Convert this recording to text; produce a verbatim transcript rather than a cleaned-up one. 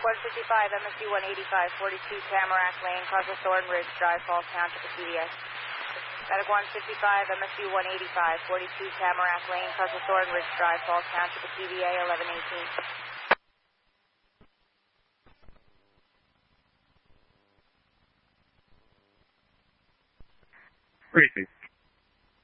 one fifty-five, M S U one eighty-five, forty-two Tamarack Lane, across the Thorn Ridge Drive, Falls Township, T V A. Medic one fifty-five, M S U one eighty-five, forty-two Tamarack Lane, across the Thorn Ridge Drive, Falls Township, T V A, eleven eighteen. Racing.